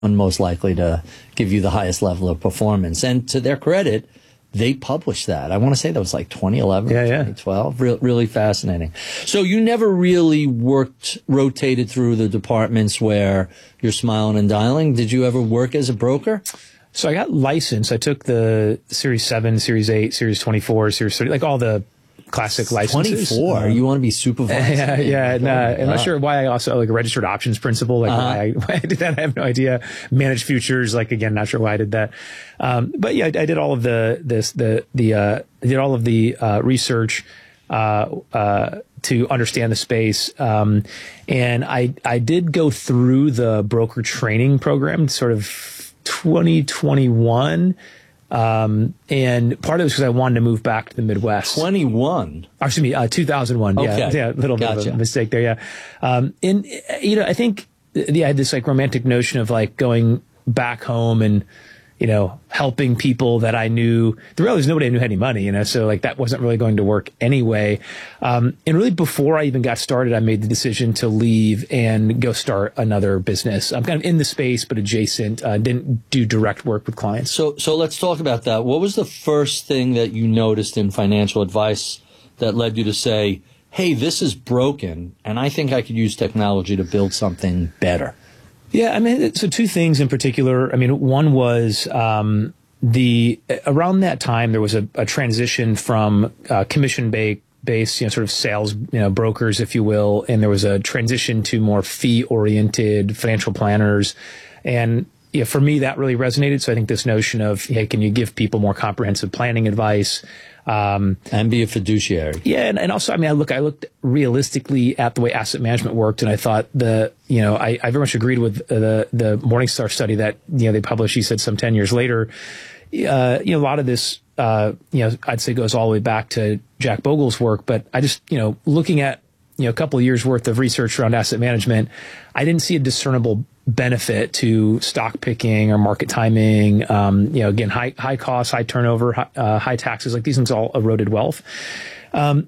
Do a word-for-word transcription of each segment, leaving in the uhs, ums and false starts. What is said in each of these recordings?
most likely to give you the highest level of performance. And to their credit, they published that. I want to say that was like twenty eleven, yeah, yeah. twenty twelve. Re- really fascinating. So you never really worked, rotated through the departments where you're smiling and dialing. Did you ever work as a broker? So I got licensed. I took the Series seven, Series eight, Series twenty-four, Series thirty, like all the classic licenses. twenty-four? Um, you want to be supervised? Yeah, yeah. No, I'm not sure why I also, like a registered options principal, like uh-huh. why, I, why I did that. I have no idea. Managed futures, like again, not sure why I did that. Um, but yeah, I, I did all of the, this, the, the, uh, I did all of the, uh, research, uh, uh, to understand the space. Um, and I, I did go through the broker training program, sort of twenty twenty-one. Um, and part of it was because I wanted to move back to the Midwest. twenty-one Or, excuse me, uh, two thousand one. Okay. Yeah, yeah, a little gotcha. bit of a mistake there. Yeah. Um, and, you know, I think yeah, I had this like romantic notion of like going back home and, you know, helping people that I knew. The reality is nobody I knew had any money, you know, so like that wasn't really going to work anyway. Um, and really before I even got started, I made the decision to leave and go start another business. I'm kind of in the space, but adjacent, uh, didn't do direct work with clients. So, so let's talk about that. What was the first thing that you noticed in financial advice that led you to say, hey, this is broken and I think I could use technology to build something better? Yeah, I mean, so two things in particular. I mean, one was um, the around that time there was a, a transition from uh, commission-based, based, you know, sort of sales, you know, brokers, if you will, and there was a transition to more fee-oriented financial planners, and yeah, for me that really resonated. So I think this notion of, hey, can you give people more comprehensive planning advice? Um, and be a fiduciary. Yeah. And, and also, I mean, I look, I looked realistically at the way asset management worked, and I thought the, you know, I, I very much agreed with the, the Morningstar study that, you know, they published, he said some ten years later, uh, you know, a lot of this, uh, you know, I'd say goes all the way back to Jack Bogle's work, but I just, you know, looking at, you know, a couple of years worth of research around asset management, I didn't see a discernible benefit to stock picking or market timing. Um, you know, again, high, high costs, high turnover, high, uh, high taxes, like these things all eroded wealth. Um,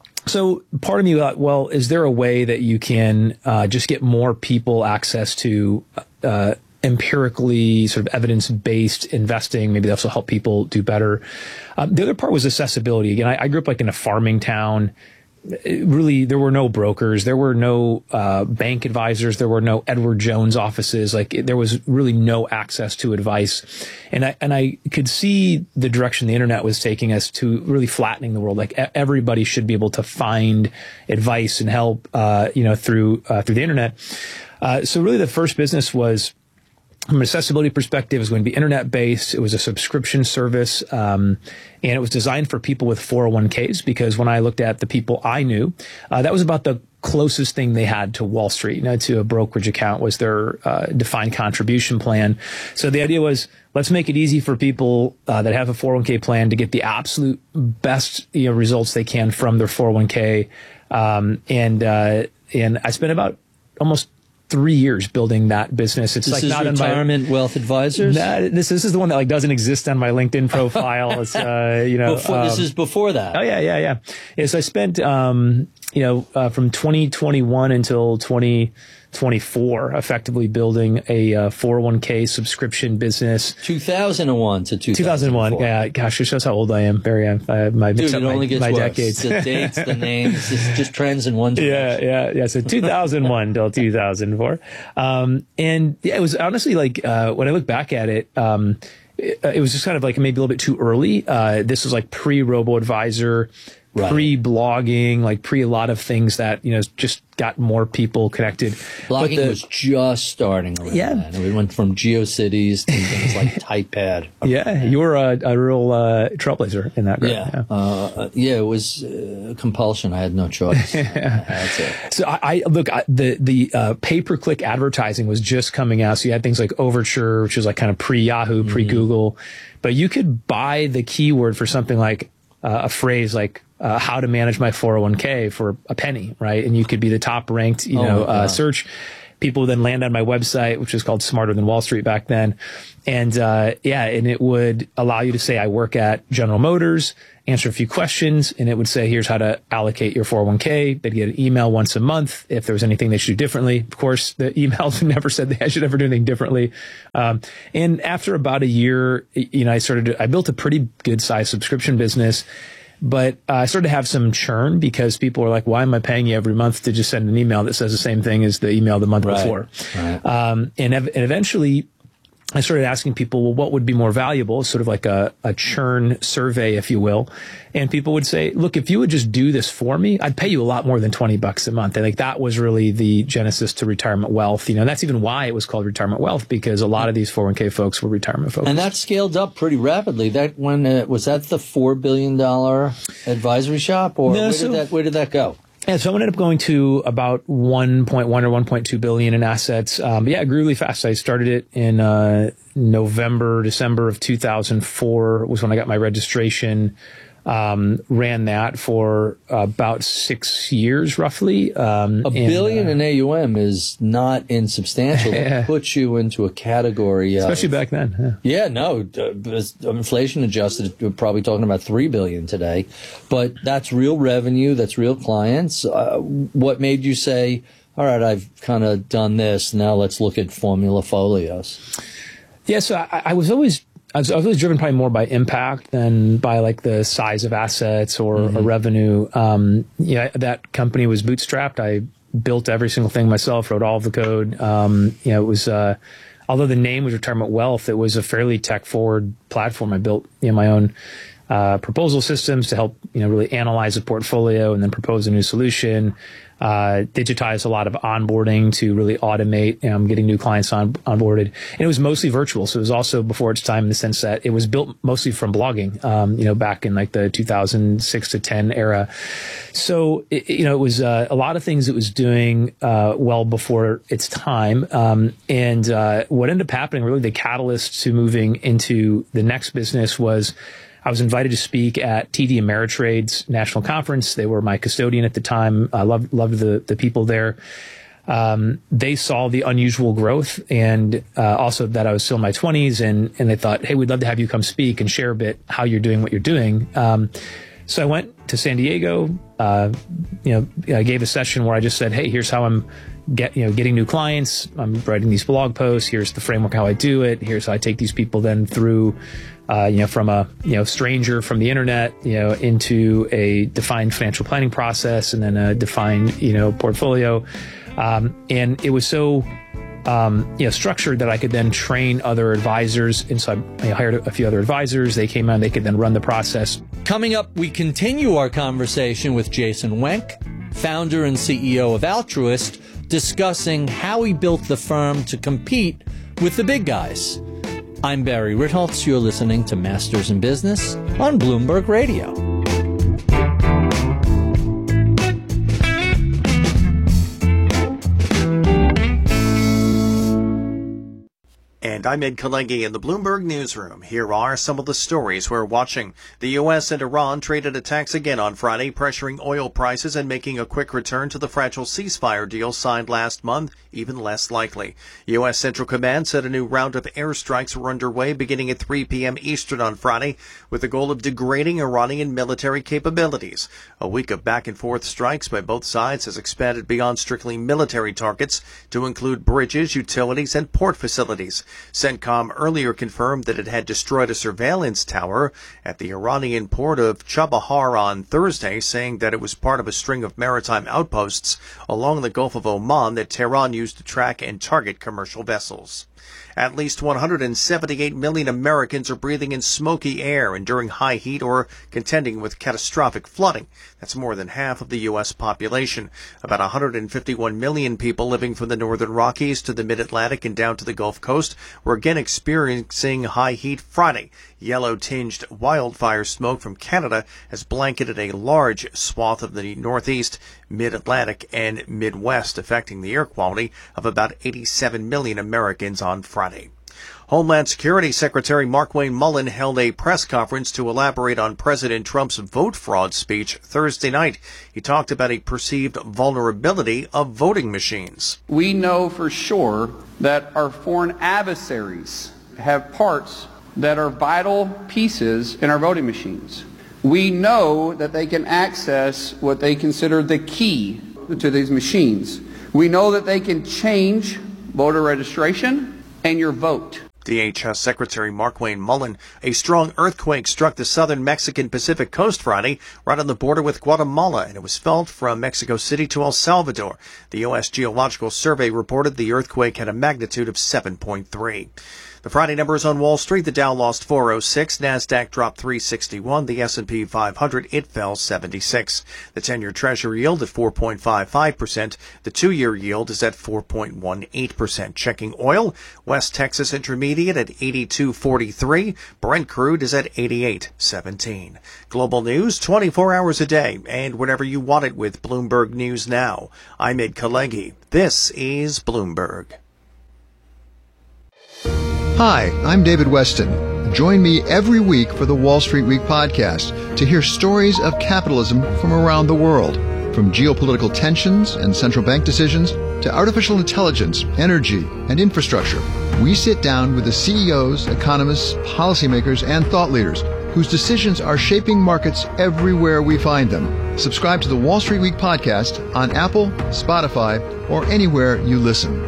so part of me thought, well, is there a way that you can, uh, just get more people access to, uh, empirically sort of evidence-based investing? Maybe that'll help people do better. Um, the other part was accessibility. Again, I, I grew up like in a farming town. It really, there were no brokers, there were no uh, bank advisors, there were no Edward Jones offices. Like it, there was really no access to advice, and I and I could see the direction the internet was taking us to, really flattening the world. Like everybody should be able to find advice and help, uh, you know, through uh, through the internet. Uh, so really, the first business was, from an accessibility perspective, it was going to be internet-based. It was a subscription service, um, and it was designed for people with four oh one k's, because when I looked at the people I knew, uh, that was about the closest thing they had to Wall Street, you know, to a brokerage account, was their uh, defined contribution plan. So the idea was, let's make it easy for people uh, that have a four oh one k plan to get the absolute best, you know, results they can from their four oh one k. Um, and uh, and I spent about almost three years building that business. It's this like is not Retirement on my, Wealth Advisors. Nah, this this is the one that like doesn't exist on my LinkedIn profile. It's uh, you know, before, um, this is before that. Oh yeah, yeah, yeah. Yeah. So I spent um, you know, uh, from twenty twenty-one until twenty twenty-four, effectively building a uh, four oh one k subscription business. two thousand one to two thousand one. two thousand one. Yeah, gosh, it shows how old I am. Very, uh, my Dude, mix it up only my, gets my worse. decades. The dates, the names, it's just trends in one direction. Yeah, yeah, yeah. So two thousand one till two thousand four. Um, and yeah, it was honestly like, uh, when I look back at it, um, it, it was just kind of like maybe a little bit too early. Uh, this was like pre-robo-advisor, right, pre-blogging, like pre a lot of things that, you know, just got more people connected. Blogging the, was just starting around yeah. then. We went from GeoCities to things like TypePad. Yeah, you were a, a real uh, trailblazer in that group. Yeah, yeah. Uh, yeah, it was uh, compulsion. I had no choice. Yeah. That's it. So I, I look, I, the the uh, pay-per-click advertising was just coming out. So you had things like Overture, which was like kind of pre-Yahoo, mm-hmm. pre-Google, but you could buy the keyword for something like uh, a phrase like uh, how to manage my four oh one k for a penny, right? And you could be the top ranked, you oh know, uh, search. people would then land on my website, which was called Smarter Than Wall Street back then. And, uh, yeah, and it would allow you to say, I work at General Motors, answer a few questions, and it would say, here's how to allocate your four oh one k. They'd get an email once a month if there was anything they should do differently. Of course, the emails never said that I should ever do anything differently. Um, and after about a year, you know, I started, I built a pretty good sized subscription business. But uh, I started to have some churn because people were like, why am I paying you every month to just send an email that says the same thing as the email the month right. before? Right. Um, and, ev- and eventually I started asking people, well, what would be more valuable? Sort of like a, a churn survey, if you will. And people would say, look, if you would just do this for me, I'd pay you a lot more than twenty bucks a month. And like that was really the genesis to Retirement Wealth. You know, that's even why it was called Retirement Wealth, because a lot of these four oh one k folks were retirement focused. And that scaled up pretty rapidly. That when uh, was that the four billion dollars advisory shop, or no, where so, did that where did that go? Yeah, so I ended up going to about one point one or one point two billion in assets. Um, but yeah, it grew really fast. I started it in uh, November, December of two thousand four was when I got my registration. Um, ran that for about six years, roughly. Um, a billion and, uh, in A U M is not insubstantial. Yeah. It puts you into a category, of, especially back then. Yeah, yeah no, uh, inflation adjusted, we're probably talking about three billion today, but that's real revenue, that's real clients. Uh, what made you say, all right, I've kind of done this, now let's look at Formula Folios? Yeah, so I, I was always. I was, I was always driven probably more by impact than by like the size of assets or, mm-hmm. or revenue. Um, yeah, that company was bootstrapped. I built every single thing myself, wrote all of the code. Um, you know, it was, uh, although the name was Retirement Wealth, it was a fairly tech forward platform. I built, you know, my own, uh, proposal systems to help, you know, really analyze a portfolio and then propose a new solution. Uh, digitize a lot of onboarding to really automate um, getting new clients on onboarded. And it was mostly virtual. So it was also before its time in the sense that it was built mostly from blogging, um, you know, back in like the two thousand six to ten era. So, it, you know, it was uh, a lot of things it was doing uh, well before its time. Um, and uh, what ended up happening, really the catalyst to moving into the next business was I was invited to speak at T D Ameritrade's national conference. They were my custodian at the time. I loved, loved the, the people there. Um, they saw the unusual growth and uh, also that I was still in my twenties, and, and they thought, hey, we'd love to have you come speak and share a bit how you're doing what you're doing. Um, so I went to San Diego, uh, you know, I gave a session where I just said, hey, here's how I'm get, you know, getting new clients. I'm writing these blog posts. Here's the framework, how I do it. Here's how I take these people then through Uh, you know, from a, you know, stranger from the internet, you know, into a defined financial planning process and then a defined, you know, portfolio. Um, and it was so, um, you know, structured that I could then train other advisors. And so I, I hired a few other advisors. They came on, they could then run the process. Coming up, we continue our conversation with Jason Wenk, founder and C E O of Altruist, discussing how he built the firm to compete with the big guys. I'm Barry Ritholtz. You're listening to Masters in Business on Bloomberg Radio. And I'm Ed Kalegi in the Bloomberg Newsroom. Here are some of the stories we're watching. The U S and Iran traded attacks again on Friday, pressuring oil prices and making a quick return to the fragile ceasefire deal signed last month even less likely. U S Central Command said a new round of airstrikes were underway beginning at three p.m. Eastern on Friday, with the goal of degrading Iranian military capabilities. A week of back-and-forth strikes by both sides has expanded beyond strictly military targets to include bridges, utilities, and port facilities. CENTCOM earlier confirmed that it had destroyed a surveillance tower at the Iranian port of Chabahar on Thursday, saying that it was part of a string of maritime outposts along the Gulf of Oman that Tehran used to track and target commercial vessels. At least one hundred seventy-eight million Americans are breathing in smoky air, enduring high heat, or contending with catastrophic flooding. That's more than half of the U S population. About one hundred fifty-one million people living from the northern Rockies to the mid-Atlantic and down to the Gulf Coast were again experiencing high heat Friday. Yellow-tinged wildfire smoke from Canada has blanketed a large swath of the Northeast, Mid-Atlantic, and Midwest, affecting the air quality of about eighty-seven million Americans on Friday. Homeland Security Secretary Markwayne Mullin held a press conference to elaborate on President Trump's vote fraud speech Thursday night. He talked about a perceived vulnerability of voting machines. We know for sure that our foreign adversaries have parts that are vital pieces in our voting machines. We know that they can access what they consider the key to these machines. We know that they can change voter registration and your vote. D H S Secretary Markwayne Mullin. A strong earthquake struck the southern Mexican Pacific coast Friday, right on the border with Guatemala, and it was felt from Mexico City to El Salvador. The U S Geological Survey reported the earthquake had a magnitude of seven point three. The Friday numbers on Wall Street: the Dow lost four oh six, NASDAQ dropped three sixty-one, the S and P five hundred, it fell seventy-six. The ten-year Treasury yield at four point five five percent. The two-year yield is at four point one eight percent. Checking oil, West Texas Intermediate at eighty-two forty-three. Brent crude is at eighty-eight seventeen. Global news twenty-four hours a day and whenever you want it with Bloomberg News Now. I'm Ed Kalegi. This is Bloomberg. Hi, I'm David Weston. Join me every week for the Wall Street Week podcast to hear stories of capitalism from around the world. From geopolitical tensions and central bank decisions to artificial intelligence, energy, and infrastructure, we sit down with the C E Os, economists, policymakers, and thought leaders whose decisions are shaping markets everywhere we find them. Subscribe to the Wall Street Week podcast on Apple, Spotify, or anywhere you listen.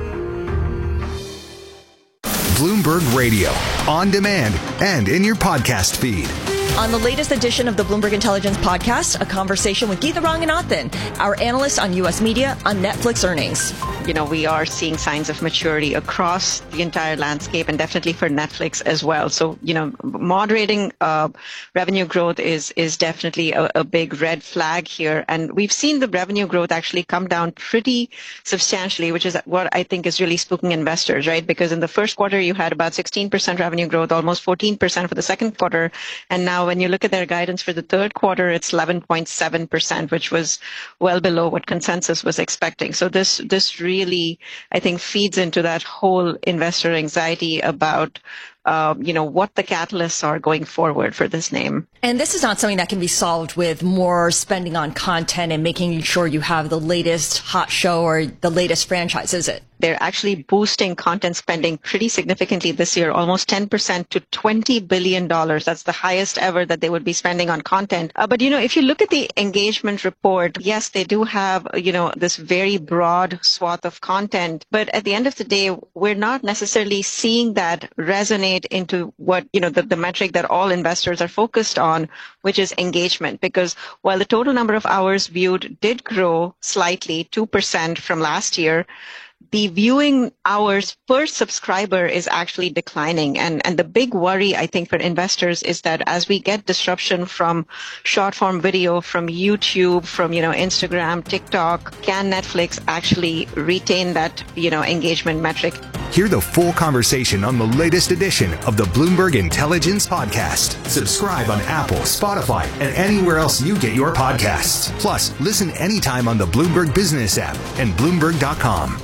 Bloomberg Radio, on demand and in your podcast feed. On the latest edition of the Bloomberg Intelligence Podcast, a conversation with Geetha Ranganathan, our analyst on U S media, on Netflix earnings. You know, we are seeing signs of maturity across the entire landscape and definitely for Netflix as well. So, you know, moderating uh, revenue growth is is definitely a, a big red flag here. And we've seen the revenue growth actually come down pretty substantially, which is what I think is really spooking investors, right? Because in the first quarter, you had about sixteen percent revenue growth, almost fourteen percent for the second quarter. And now when you look at their guidance for the third quarter, it's eleven point seven percent, which was well below what consensus was expecting. So this this really, I think, feeds into that whole investor anxiety about Uh, you know, what the catalysts are going forward for this name. And this is not something that can be solved with more spending on content and making sure you have the latest hot show or the latest franchise, is it? They're actually boosting content spending pretty significantly this year, almost ten percent to twenty billion dollars. That's the highest ever that they would be spending on content. Uh, but, you know, if you look at the engagement report, yes, they do have, you know, this very broad swath of content. But at the end of the day, we're not necessarily seeing that resonate into what, you know, the, the metric that all investors are focused on, which is engagement. Because while the total number of hours viewed did grow slightly, two percent from last year, the viewing hours per subscriber is actually declining. And, and the big worry, I think, for investors is that as we get disruption from short form video, from YouTube, from, you know, Instagram, TikTok, can Netflix actually retain that, you know, engagement metric? Hear the full conversation on the latest edition of the Bloomberg Intelligence Podcast. Subscribe on Apple, Spotify, and anywhere else you get your podcasts. Plus, listen anytime on the Bloomberg Business app and Bloomberg dot com.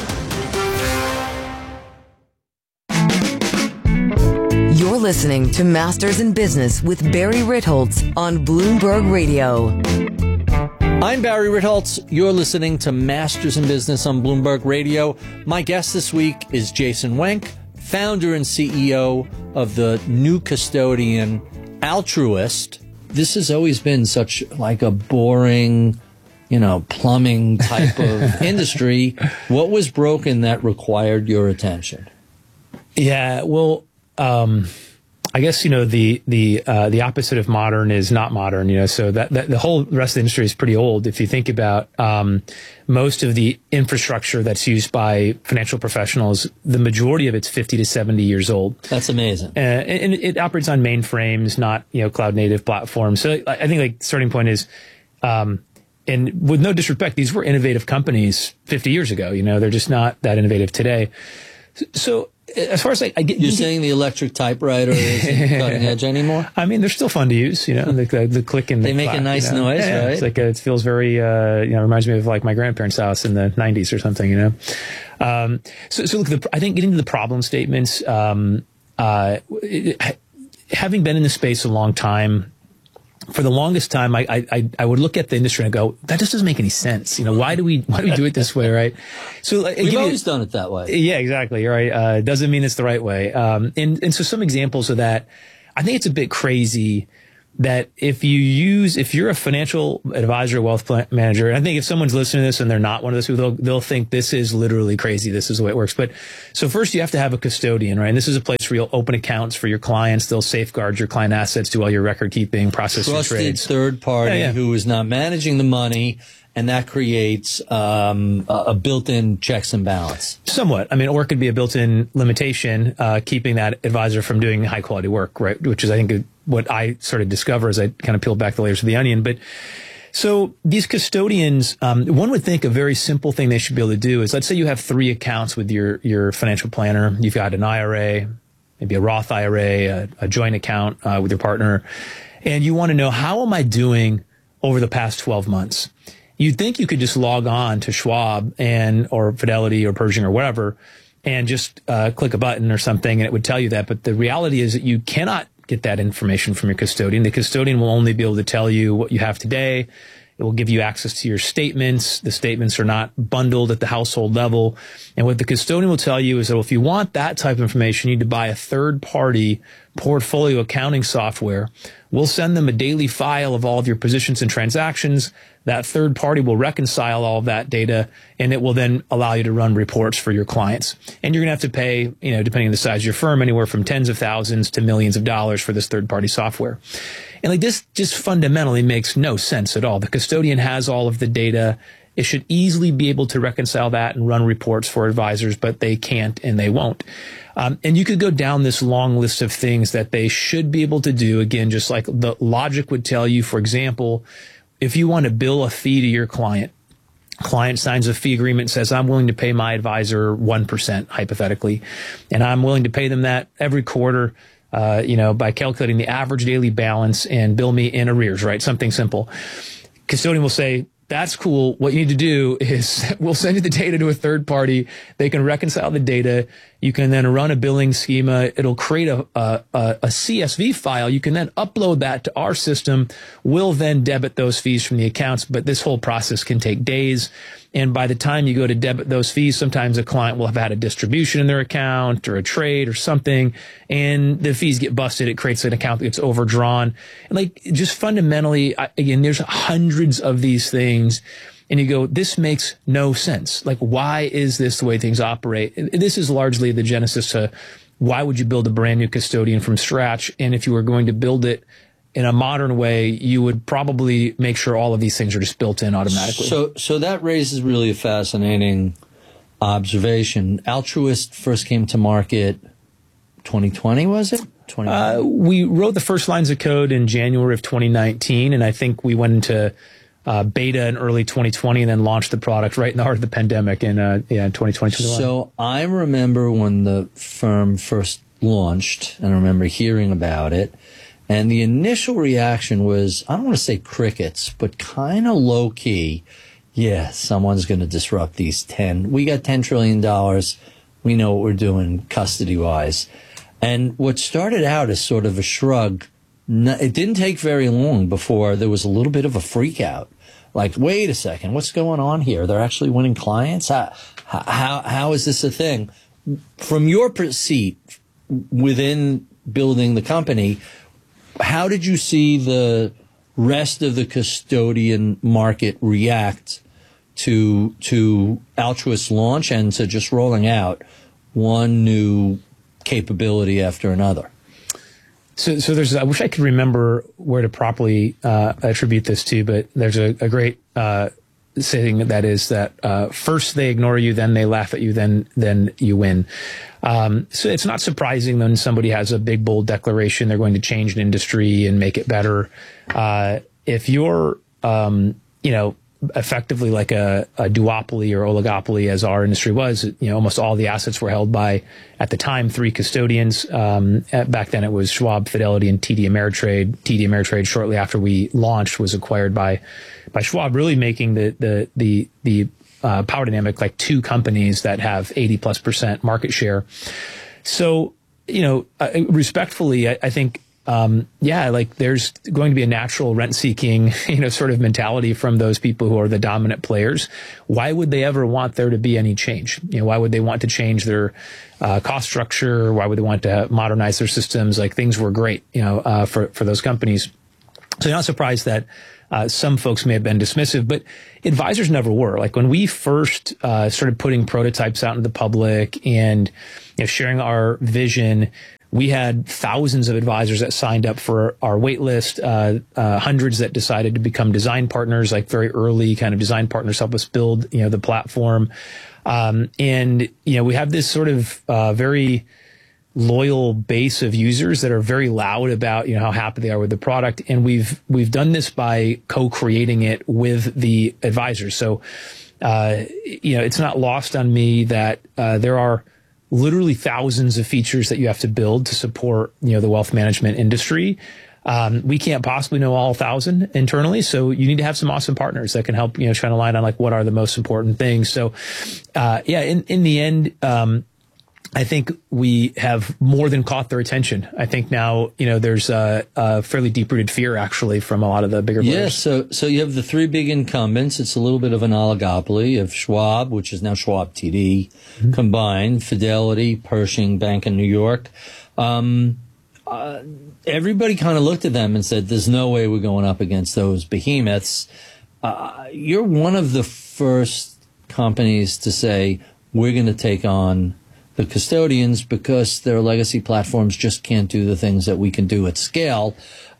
You're listening to Masters in Business with Barry Ritholtz on Bloomberg Radio. I'm Barry Ritholtz. You're listening to Masters in Business on Bloomberg Radio. My guest this week is Jason Wenk, founder and C E O of the new custodian Altruist. This has always been such like a boring, you know, plumbing type of industry. What was broken that required your attention? Yeah, well, um, I guess, you know, the, the, uh, the opposite of modern is not modern, you know, so that, that the whole rest of the industry is pretty old. If you think about, um, most of the infrastructure that's used by financial professionals, the majority of it's fifty to seventy years old. That's amazing. Uh, and it operates on mainframes, not, you know, cloud native platforms. So I think like starting point is, um, and with no disrespect, these were innovative companies fifty years ago, you know, they're just not that innovative today. So as far as like, I get, you're you saying get, the electric typewriter isn't cutting edge anymore? I mean, they're still fun to use. You know, the, the, the click and the they make clap, a nice you know? noise, yeah, right? It's like a, it feels very, uh, you know, reminds me of like my grandparents' house in the nineties or something. You know, um, so so look, the, I think getting to the problem statements, um, uh, it, having been in the space a long time. For the longest time, I, I I would look at the industry and go, that just doesn't make any sense. You know, why do we why do we do it this way, right? So like, we've always you, done it that way. Yeah, exactly. You're right. Uh, doesn't mean it's the right way. Um, and and so some examples of that, I think it's a bit crazy that if you use, if you're a financial advisor, wealth plan manager, and I think if someone's listening to this and they're not one of those people, they'll, they'll think this is literally crazy. This is the way it works. But so first you have to have a custodian, right? And this is a place where you'll open accounts for your clients. They'll safeguard your client assets, do all your record keeping, process your trades. Trusted third party yeah, yeah. who is not managing the money. And that creates um, a, a built-in checks and balance. Somewhat. I mean, or it could be a built-in limitation, uh, keeping that advisor from doing high-quality work, right? Which is, I think, what I sort of discover as I kind of peel back the layers of the onion. But so these custodians, um, one would think a very simple thing they should be able to do is, let's say you have three accounts with your your financial planner. You've got an I R A, maybe a Roth I R A, a, a joint account uh, with your partner, and you want to know, how am I doing over the past twelve months? You'd think you could just log on to Schwab and or Fidelity or Pershing or whatever and just uh, click a button or something and it would tell you that. But the reality is that you cannot get that information from your custodian. The custodian will only be able to tell you what you have today. It will give you access to your statements. The statements are not bundled at the household level. And what the custodian will tell you is that, well, if you want that type of information, you need to buy a third-party portfolio accounting software. We'll send them a daily file of all of your positions and transactions. That third party will reconcile all of that data, and it will then allow you to run reports for your clients. And you're going to have to pay, you know, depending on the size of your firm, anywhere from tens of thousands to millions of dollars for this third-party software. And like this just fundamentally makes no sense at all. The custodian has all of the data. It should easily be able to reconcile that and run reports for advisors, but they can't and they won't. Um, and you could go down this long list of things that they should be able to do. Again, just like the logic would tell you, for example, if you want to bill a fee to your client, client signs a fee agreement, says, I'm willing to pay my advisor one percent, hypothetically, and I'm willing to pay them that every quarter, uh, you know, by calculating the average daily balance and bill me in arrears, right? Something simple. Custodian will say, that's cool. What you need to do is we'll send you the data to a third party. They can reconcile the data. You can then run a billing schema. It'll create a, a, a C S V file. You can then upload that to our system. We'll then debit those fees from the accounts, but this whole process can take days. And by the time you go to debit those fees, sometimes a client will have had a distribution in their account or a trade or something, and the fees get busted. It creates an account that gets overdrawn. And like, just fundamentally, again, there's hundreds of these things. And you go, this makes no sense. Like, why is this the way things operate? This is largely the genesis to why would you build a brand new custodian from scratch? And if you were going to build it in a modern way, you would probably make sure all of these things are just built in automatically. So, so that raises really a fascinating observation. Altruist first came to market twenty twenty, was it? Uh, we wrote the first lines of code in January of twenty nineteen, and I think we went into uh, beta in early twenty twenty and then launched the product right in the heart of the pandemic in, uh, yeah, in twenty twenty. So I remember when the firm first launched, and I remember hearing about it. And the initial reaction was, I don't want to say crickets, but kind of low key. Yeah, someone's going to disrupt these ten. We got ten trillion dollars. We know what we're doing custody wise. And what started out as sort of a shrug, it didn't take very long before there was a little bit of a freak out. Like, wait a second, what's going on here? They're actually winning clients? How, how, how is this a thing? From your seat within building the company, how did you see the rest of the custodian market react to to Altruist launch and to just rolling out one new capability after another? So, so there's. I wish I could remember where to properly uh, attribute this to, but there's a, a great uh, saying that is that uh, first they ignore you, then they laugh at you, then then you win. Um, so it's not surprising when somebody has a big, bold declaration they're going to change an industry and make it better. Uh, if you're, um, you know, effectively like a, a duopoly or oligopoly as our industry was. You know, almost all the assets were held by, at the time, three custodians. Um, at, back then it was Schwab, Fidelity, and T D Ameritrade. T D Ameritrade, shortly after we launched, was acquired by, by Schwab, really making the, the, the, the, uh, Power Dynamic like two companies that have eighty plus percent market share. So, you know, uh, respectfully, I, I think, Um, yeah, like there's going to be a natural rent-seeking, you know, sort of mentality from those people who are the dominant players. Why would they ever want there to be any change? You know, why would they want to change their uh, cost structure? Why would they want to modernize their systems? Like things were great, you know, uh, for for those companies. So you're not surprised that uh, some folks may have been dismissive, but advisors never were. Like when we first uh, started putting prototypes out into the public and, you know, sharing our vision, we had thousands of advisors that signed up for our wait list, uh, uh, hundreds that decided to become design partners, like very early kind of design partners help us build, you know, the platform. Um, and, you know, we have this sort of, uh, very loyal base of users that are very loud about, you know, how happy they are with the product. And we've, we've done this by co-creating it with the advisors. So, uh, you know, it's not lost on me that, uh, there are literally thousands of features that you have to build to support, you know, the wealth management industry. Um, we can't possibly know all thousand internally. So you need to have some awesome partners that can help, you know, shine a light on like what are the most important things. So, uh, yeah, in, in the end, um, I think we have more than caught their attention. I think now, you know, there's a, a fairly deep-rooted fear actually from a lot of the bigger players. Yeah, so so you have the three big incumbents. It's a little bit of an oligopoly of Schwab, which is now Schwab T D, mm-hmm. combined, Fidelity, Pershing, Bank of New York. Um, uh, everybody kind of looked at them and said, there's no way we're going up against those behemoths. Uh, you're one of the first companies to say, we're going to take on the custodians because their legacy platforms just can't do the things that we can do at scale.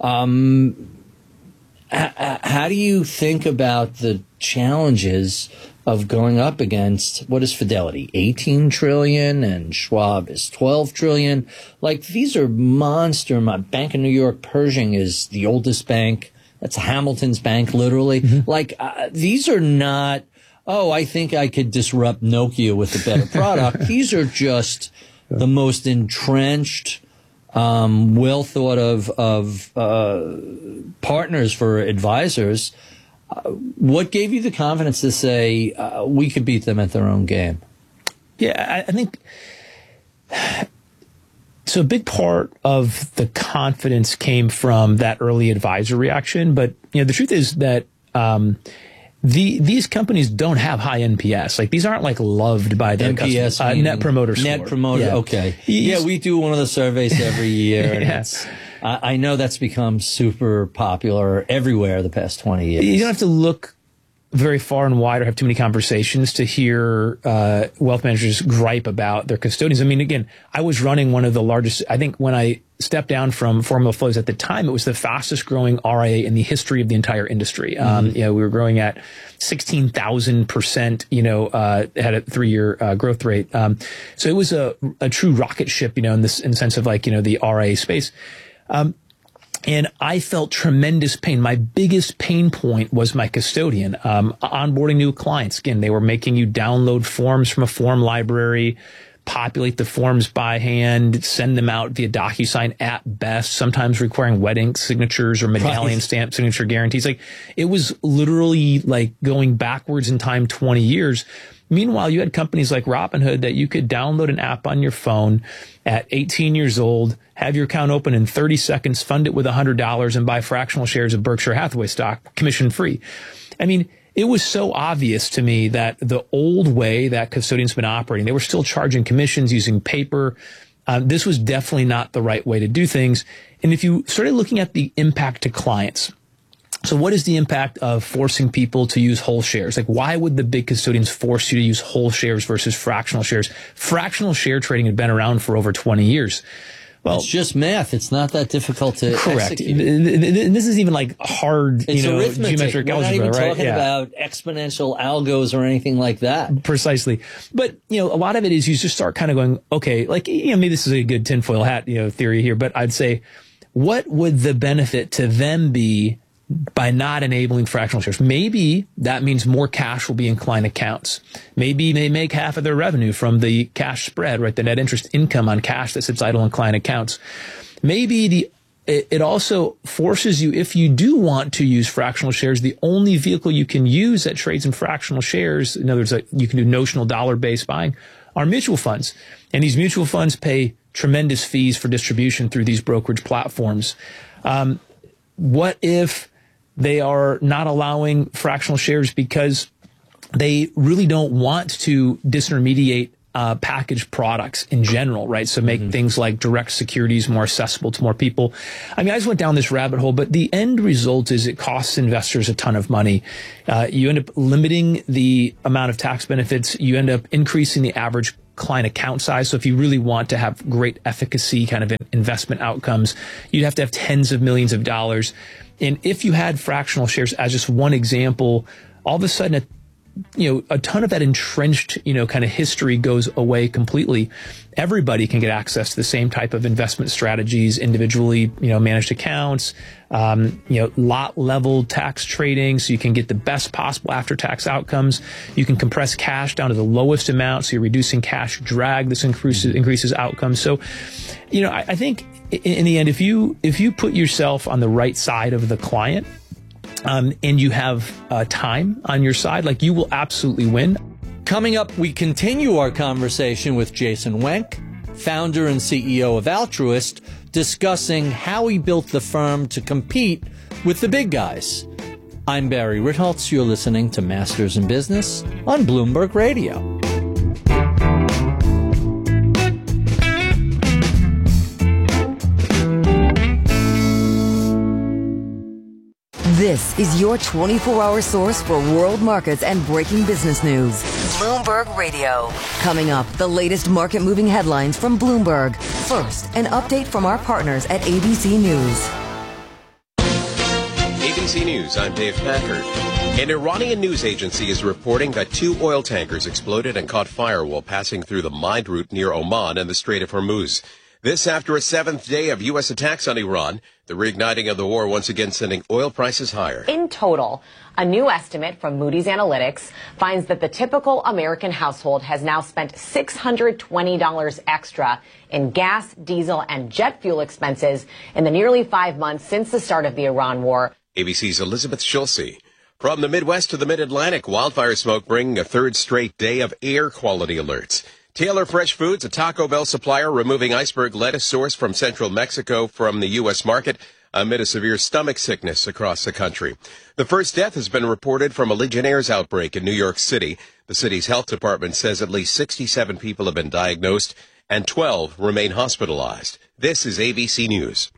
Um, h- how do you think about the challenges of going up against, what is Fidelity, eighteen trillion and Schwab is twelve trillion? Like these are monster. My Bank of New York, Pershing is the oldest bank. That's Hamilton's bank, literally. Mm-hmm. Like uh, these are not, oh, I think I could disrupt Nokia with a better product. These are just the most entrenched, um, well thought of, of, uh, partners for advisors. Uh, what gave you the confidence to say, uh, we could beat them at their own game? Yeah, I, I think, so a big part of the confidence came from that early advisor reaction. But, you know, the truth is that, um, The, these companies don't have high N P S. Like these aren't like loved by their N P S, customers. Uh, net promoter score. Net promoter. Yeah. Okay. Yeah, we do one of the surveys every year. yeah. And it's, I, I know that's become super popular everywhere the past twenty years. You don't have to look very far and wide or have too many conversations to hear uh, wealth managers gripe about their custodians. I mean, again, I was running one of the largest, I think when I stepped down from Formula Flows at the time, it was the fastest growing R I A in the history of the entire industry. Mm-hmm. Um, you know, we were growing at sixteen thousand percent, you know, uh, had a three year uh, growth rate. Um, so it was a, a true rocket ship, you know, in this, in the sense of like, you know, the R I A space. Um, And I felt tremendous pain. My biggest pain point was my custodian. Um, onboarding new clients. Again, they were making you download forms from a form library, populate the forms by hand, send them out via DocuSign at best, sometimes requiring wet ink signatures or medallion right. stamp signature guarantees. Like it was literally like going backwards in time twenty years. Meanwhile, you had companies like Robinhood that you could download an app on your phone at eighteen years old, have your account open in thirty seconds, fund it with one hundred dollars, and buy fractional shares of Berkshire Hathaway stock, commission free. I mean, it was so obvious to me that the old way that custodians been operating, they were still charging commissions using paper. Um, this was definitely not the right way to do things. And if you started looking at the impact to clients, so what is the impact of forcing people to use whole shares? Like, why would the big custodians force you to use whole shares versus fractional shares? Fractional share trading had been around for over twenty years. Well, it's just math. It's not that difficult to correct. execute. This is even like hard, it's you know, arithmetic. geometric We're algebra, not even right? talking yeah. about exponential algos or anything like that. Precisely. But, you know, a lot of it is you just start kind of going, okay, like, you know, maybe this is a good tinfoil hat, you know, theory here, but I'd say, what would the benefit to them be by not enabling fractional shares. Maybe that means more cash will be in client accounts. Maybe they make half of their revenue from the cash spread, right? The net interest income on cash that sits idle in client accounts. Maybe the it also forces you, if you do want to use fractional shares, the only vehicle you can use that trades in fractional shares, in other words, you can do notional dollar-based buying, are mutual funds. And these mutual funds pay tremendous fees for distribution through these brokerage platforms. Um, what if they are not allowing fractional shares because they really don't want to disintermediate uh, packaged products in general, right? So make mm-hmm. things like direct securities more accessible to more people. I mean, I just went down this rabbit hole, but the end result is it costs investors a ton of money. Uh, you end up limiting the amount of tax benefits. You end up increasing the average client account size. So if you really want to have great efficacy kind of investment outcomes, you'd have to have tens of millions of dollars. And if you had fractional shares as just one example, all of a sudden, a, you know, a ton of that entrenched, you know, kind of history goes away completely. Everybody can get access to the same type of investment strategies, individually, you know, managed accounts, um, you know, lot level tax trading. So you can get the best possible after tax outcomes. You can compress cash down to the lowest amount. So you're reducing cash drag. This increases, increases outcomes. So, you know, I, I think in the end, if you, if you put yourself on the right side of the client, Um, and you have uh, time on your side, like you will absolutely win. Coming up, we continue our conversation with Jason Wenk, founder and C E O of Altruist, discussing how he built the firm to compete with the big guys. I'm Barry Ritholtz. You're listening to Masters in Business on Bloomberg Radio. This is your twenty-four hour source for world markets and breaking business news. Bloomberg Radio. Coming up, the latest market-moving headlines from Bloomberg. First, an update from our partners at A B C News. A B C News, I'm Dave Packard. An Iranian news agency is reporting that two oil tankers exploded and caught fire while passing through the Mind route near Oman and the Strait of Hormuz. This after a seventh day of U S attacks on Iran, the reigniting of the war once again sending oil prices higher. In total, a new estimate from Moody's Analytics finds that the typical American household has now spent six hundred twenty dollars extra in gas, diesel, and jet fuel expenses in the nearly five months since the start of the Iran war. A B C's Elizabeth Schulze. From the Midwest to the Mid-Atlantic, wildfire smoke bringing a third straight day of air quality alerts. Taylor Fresh Foods, a Taco Bell supplier, removing iceberg lettuce sourced from central Mexico from the U S market amid a severe stomach sickness across the country. The first death has been reported from a Legionnaire's outbreak in New York City. The city's health department says at least sixty-seven people have been diagnosed and twelve remain hospitalized. This is A B C News.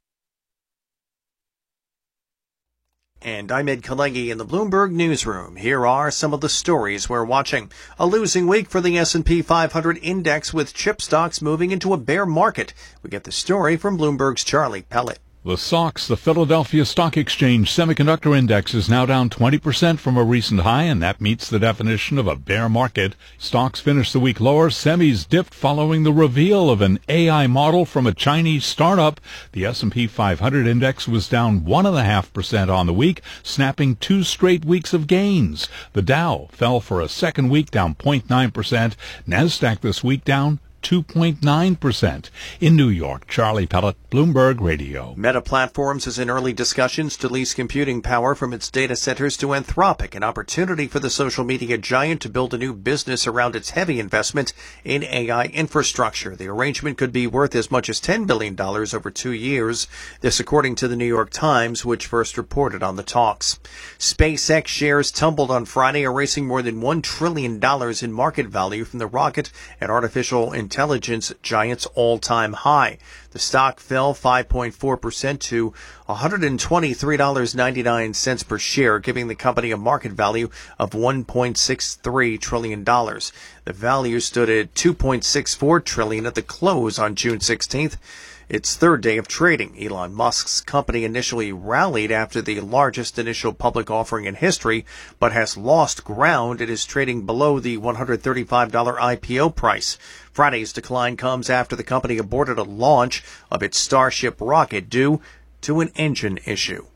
And I'm Ed Kalegi in the Bloomberg Newsroom. Here are some of the stories we're watching. A losing week for the S and P five hundred index with chip stocks moving into a bear market. We get the story from Bloomberg's Charlie Pellet. The S O X, the Philadelphia Stock Exchange Semiconductor Index, is now down twenty percent from a recent high, and that meets the definition of a bear market. Stocks finished the week lower. Semis dipped following the reveal of an A I model from a Chinese startup. The S and P five hundred index was down one point five percent on the week, snapping two straight weeks of gains. The Dow fell for a second week, down zero point nine percent. NASDAQ this week down two point nine percent. In New York, Charlie Pellet, Bloomberg Radio. Meta Platforms is in early discussions to lease computing power from its data centers to Anthropic, an opportunity for the social media giant to build a new business around its heavy investment in A I infrastructure. The arrangement could be worth as much as ten billion dollars over two years. This according to the New York Times, which first reported on the talks. SpaceX shares tumbled on Friday, erasing more than one trillion dollars in market value from the rocket and artificial intelligence intelligence giant's all-time high. The stock fell five point four percent to one hundred twenty-three dollars and ninety-nine cents per share, giving the company a market value of one point six three trillion dollars. The value stood at two point six four trillion dollars at the close on June sixteenth. Its third day of trading. Elon Musk's company initially rallied after the largest initial public offering in history, but has lost ground. It is trading below the one hundred thirty-five dollars I P O price. Friday's decline comes after the company aborted a launch of its Starship rocket due to an engine issue.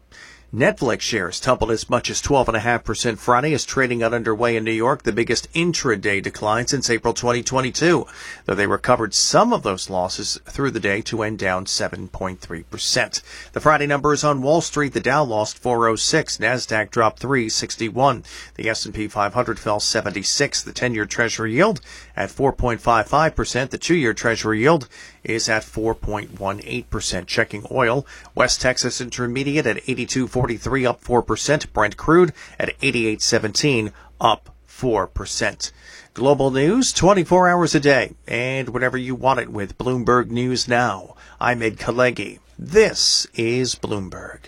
Netflix shares tumbled as much as twelve point five percent Friday as trading got underway in New York, the biggest intraday decline since April twenty twenty-two, though they recovered some of those losses through the day to end down seven point three percent. The Friday numbers on Wall Street: the Dow lost four oh six, NASDAQ dropped three sixty-one, the S and P five hundred fell seventy-six, the ten-year Treasury yield at four point five five percent, the two-year Treasury yield is at four point one eight percent. Checking oil, West Texas Intermediate at eighty-two forty-three, up four percent. Brent crude at eighty-eight seventeen, up four percent. Global news twenty-four hours a day and whenever you want it with Bloomberg News Now. I'm Ed Kalegi. This is Bloomberg.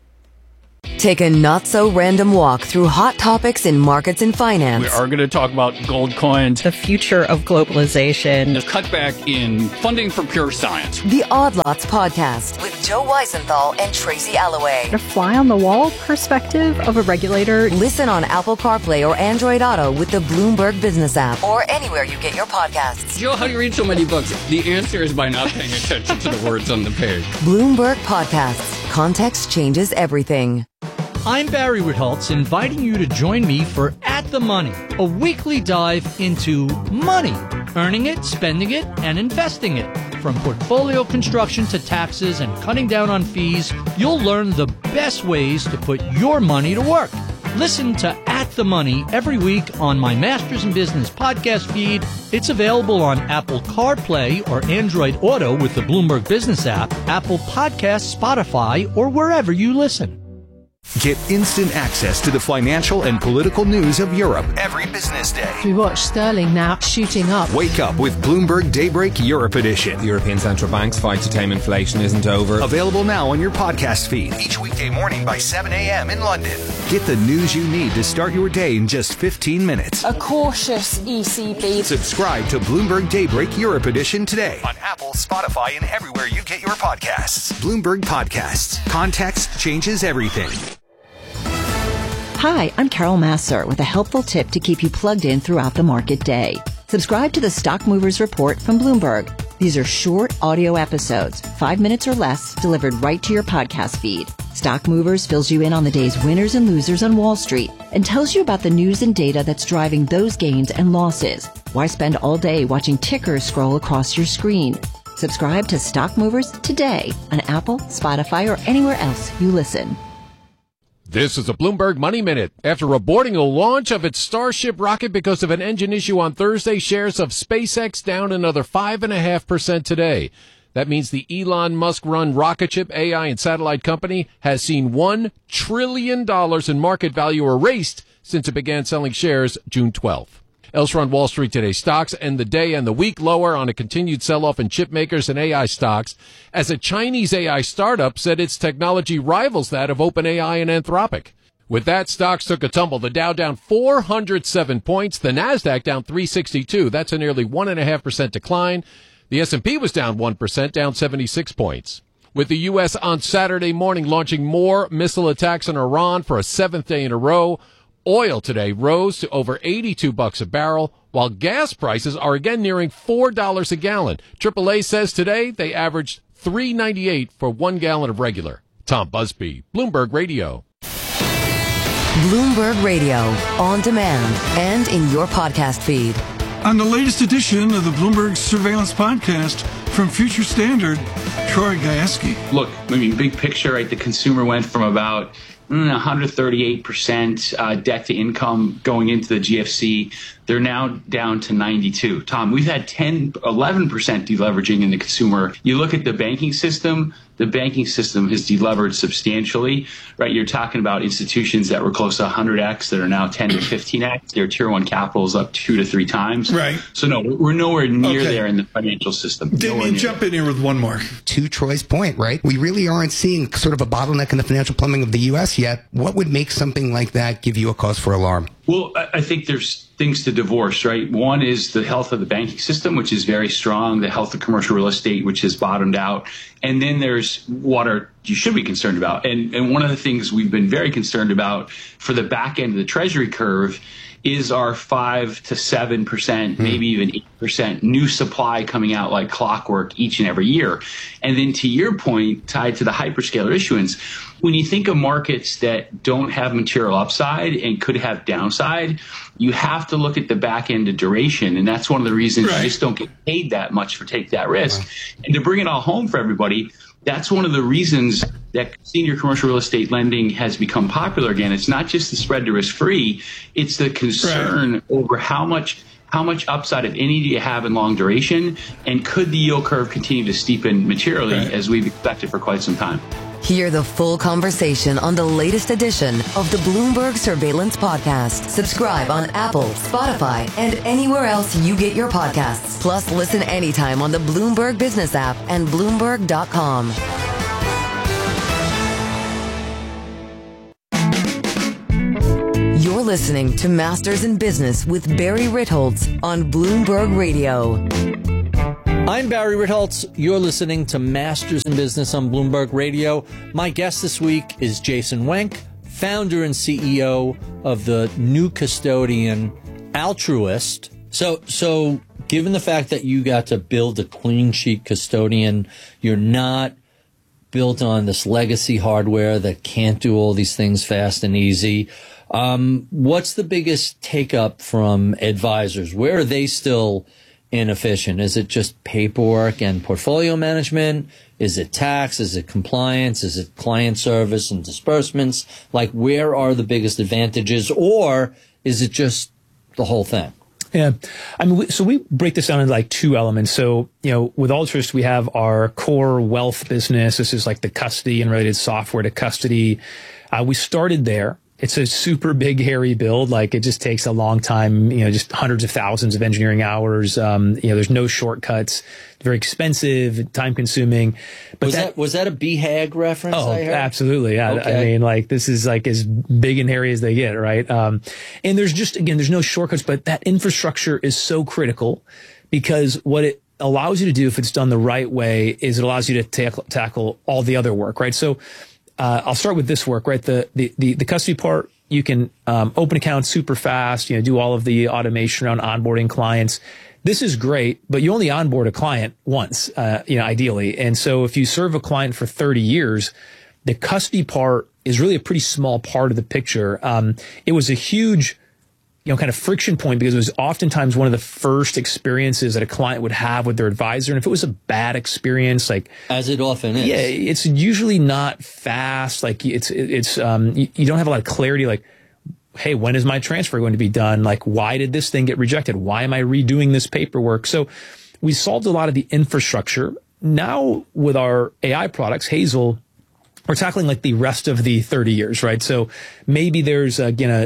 Take a not-so-random walk through hot topics in markets and finance. We are going to talk about gold coins, the future of globalization, the cutback in funding for pure science. The Odd Lots Podcast with Joe Weisenthal and Tracy Alloway. A fly-on-the-wall perspective of a regulator. Listen on Apple CarPlay or Android Auto with the Bloomberg Business app or anywhere you get your podcasts. Joe, how do you read so many books? The answer is by not paying attention to the words on the page. Bloomberg Podcasts. Context changes everything. I'm Barry Ritholtz, inviting you to join me for At the Money, a weekly dive into money, earning it, spending it, and investing it. From portfolio construction to taxes and cutting down on fees, you'll learn the best ways to put your money to work. Listen to At the Money every week on my Masters in Business podcast feed. It's available on Apple CarPlay or Android Auto with the Bloomberg Business app, Apple Podcasts, Spotify, or wherever you listen. Get instant access to the financial and political news of Europe every business day. We watch sterling now shooting up. Wake up with Bloomberg Daybreak Europe Edition. The European Central Bank's fight to tame inflation isn't over. Available now on your podcast feed each weekday morning by seven a.m. in London. Get the news you need to start your day in just fifteen minutes. A cautious E C B. Subscribe to Bloomberg Daybreak Europe Edition today on Apple, Spotify, and everywhere you get your podcasts. Bloomberg Podcasts. Context changes everything. Hi, I'm Carol Massar with a helpful tip to keep you plugged in throughout the market day. Subscribe to the Stock Movers Report from Bloomberg. These are short audio episodes, five minutes or less, delivered right to your podcast feed. Stock Movers fills you in on the day's winners and losers on Wall Street and tells you about the news and data that's driving those gains and losses. Why spend all day watching tickers scroll across your screen? Subscribe to Stock Movers today on Apple, Spotify, or anywhere else you listen. This is a Bloomberg Money Minute. After aborting a launch of its Starship rocket because of an engine issue on Thursday, shares of SpaceX down another five point five percent today. That means the Elon Musk-run rocket ship, A I, and satellite company has seen one trillion dollars in market value erased since it began selling shares June twelfth. Elsewhere on Wall Street today, stocks end the day and the week lower on a continued sell-off in chip makers and A I stocks, as a Chinese A I startup said its technology rivals that of OpenAI and Anthropic. With that, stocks took a tumble. The Dow down four hundred seven points, the NASDAQ down three sixty-two. That's a nearly one point five percent decline. The S and P was down one percent, down seventy-six points. With the U S on Saturday morning launching more missile attacks on Iran for a seventh day in a row, oil today rose to over eighty-two bucks a barrel, while gas prices are again nearing four dollars a gallon. triple A says today they averaged three ninety-eight for one gallon of regular. Tom Busby, Bloomberg Radio. Bloomberg Radio, on demand and in your podcast feed. On the latest edition of the Bloomberg Surveillance Podcast from Future Standard, Troy Gayeski. Look, I mean, big picture, right? The consumer went from about one hundred thirty-eight percent uh, debt to income going into the G F C. They're now down to ninety-two. Tom, we've had ten, eleven percent deleveraging in the consumer. You look at the banking system, the banking system has delevered substantially, right? You're talking about institutions that were close to one hundred x that are now ten to fifteen x. Their tier one capital is up two to three times. Right. So no, we're nowhere near okay. there in the financial system. Damien, jump in here with one more. To Troy's point, right? We really aren't seeing sort of a bottleneck in the financial plumbing of the U S yet. What would make something like that give you a cause for alarm? Well, I think there's things to divorce, right? One is the health of the banking system, which is very strong, the health of commercial real estate, which has bottomed out. And then there's what are you should be concerned about. And, and one of the things we've been very concerned about for the back end of the Treasury curve is our five to seven percent, mm. maybe even eight percent new supply coming out like clockwork each and every year. And then to your point, tied to the hyperscaler issuance, when you think of markets that don't have material upside and could have downside, you have to look at the back end of duration. And that's one of the reasons right. you just don't get paid that much for take that risk. Right. And to bring it all home for everybody, that's one of the reasons that senior commercial real estate lending has become popular again. It's not just the spread to risk free. It's the concern right. over how much how much upside, if any, do you have in long duration? And could the yield curve continue to steepen materially right. as we've expected for quite some time? Hear the full conversation on the latest edition of the Bloomberg Surveillance Podcast. Subscribe on Apple, Spotify, and anywhere else you get your podcasts. Plus, listen anytime on the Bloomberg Business app and Bloomberg dot com. You're listening to Masters in Business with Barry Ritholtz on Bloomberg Radio. I'm Barry Ritholtz. You're listening to Masters in Business on Bloomberg Radio. My guest this week is Jason Wenk, founder and C E O of the new custodian Altruist. So, so given the fact that you got to build a clean sheet custodian, you're not built on this legacy hardware that can't do all these things fast and easy. Um, what's the biggest take up from advisors? Where are they still inefficient? Is it just paperwork and portfolio management? Is it tax? Is it compliance? Is it client service and disbursements? Like, where are the biggest advantages, or is it just the whole thing? Yeah. I mean, so we break this down into like two elements. So, you know, with Altruist, we have our core wealth business. This is like the custody and related software to custody. Uh, we started there. It's a super big, hairy build. Like, it just takes a long time, you know, just hundreds of thousands of engineering hours. Um, you know, there's no shortcuts. It's very expensive, time consuming. But was that, that, was that a B HAG reference? Oh, I heard? Absolutely. Yeah. Okay. I mean, like, this is like as big and hairy as they get, right? Um, and there's just, again, there's no shortcuts, but that infrastructure is so critical because what it allows you to do, if it's done the right way, is it allows you to tackle, tackle all the other work, right? So, Uh, I'll start with this work, right? The, the, the, the custody part, you can, um, open accounts super fast, you know, do all of the automation around onboarding clients. This is great, but you only onboard a client once, uh, you know, ideally. And so if you serve a client for thirty years, the custody part is really a pretty small part of the picture. Um, it was a huge, you know, kind of friction point because it was oftentimes one of the first experiences that a client would have with their advisor. And if it was a bad experience, like, as it often is, yeah, it's usually not fast. Like, it's, it's, um, you, you don't have a lot of clarity. Like, hey, when is my transfer going to be done? Like, why did this thing get rejected? Why am I redoing this paperwork? So we solved a lot of the infrastructure. Now with our A I products, Hazel, we're tackling like the rest of the thirty years, right? So maybe there's, again, a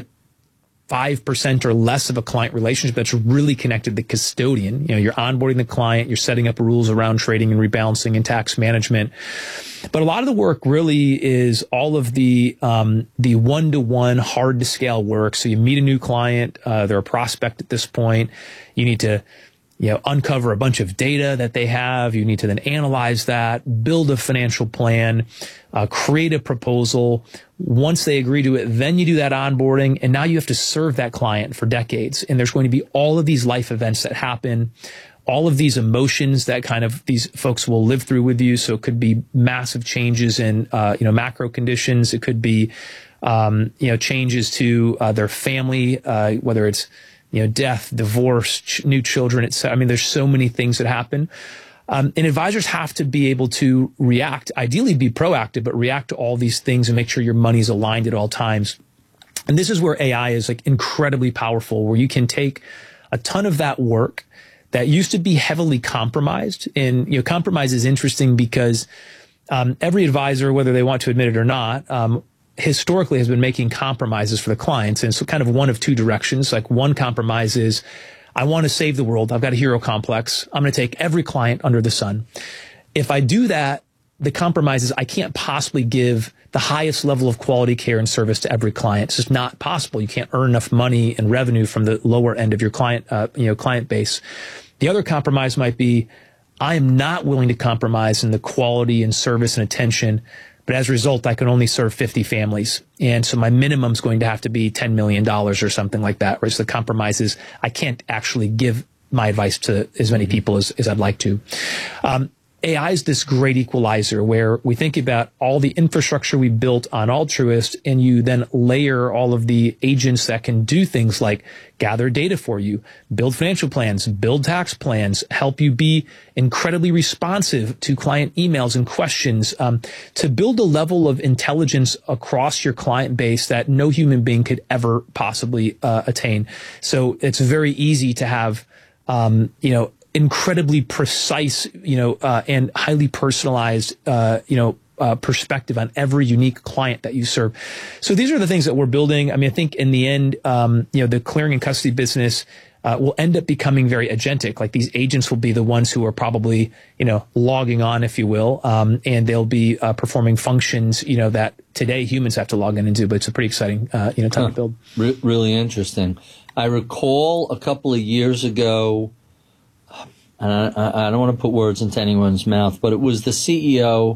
five percent or less of a client relationship that's really connected to the custodian. You know, you're onboarding the client, you're setting up rules around trading and rebalancing and tax management. But a lot of the work really is all of the, um, the one-to-one hard to scale work. So you meet a new client, uh, they're a prospect at this point. You need to, you know, uncover a bunch of data that they have. You need to then analyze that, build a financial plan, uh, create a proposal. Once they agree to it, then you do that onboarding, and now you have to serve that client for decades. And there's going to be all of these life events that happen, all of these emotions that kind of these folks will live through with you. So it could be massive changes in, uh, you know, macro conditions. It could be, um, you know, changes to uh, their family, uh, whether it's, you know, death, divorce, ch- new children, et cetera. I mean, there's so many things that happen. Um, and advisors have to be able to react, ideally be proactive, but react to all these things and make sure your money's aligned at all times. And this is where A I is like incredibly powerful, where you can take a ton of that work that used to be heavily compromised. And, you know, compromise is interesting because um, every advisor, whether they want to admit it or not, um, historically has been making compromises for the clients. And so kind of one of two directions. Like, one compromise is, I want to save the world. I've got a hero complex. I'm going to take every client under the sun. If I do that, the compromise is I can't possibly give the highest level of quality care and service to every client. It's just not possible. You can't earn enough money and revenue from the lower end of your client, uh, you know, client base. The other compromise might be, I am not willing to compromise in the quality and service and attention, But as a result, I can only serve fifty families. And so my minimum is going to have to be ten million dollars or something like that, right? So the compromise is I can't actually give my advice to as many people as, as I'd like to. Um, A I is this great equalizer where we think about all the infrastructure we built on Altruist, and you then layer all of the agents that can do things like gather data for you, build financial plans, build tax plans, help you be incredibly responsive to client emails and questions, um, to build a level of intelligence across your client base that no human being could ever possibly uh, attain. So it's very easy to have, um, you know, incredibly precise, you know, uh, and highly personalized, uh, you know, uh, perspective on every unique client that you serve. So these are the things that we're building. I mean, I think in the end, um, you know, the clearing and custody business uh, will end up becoming very agentic. Like these agents will be the ones who are probably, you know, logging on, if you will, um, and they'll be uh, performing functions, you know, that today humans have to log in and do. But it's a pretty exciting, uh, you know, time huh. to build. Re- really interesting. I recall a couple of years ago. And I, I don't want to put words into anyone's mouth, but it was the C E O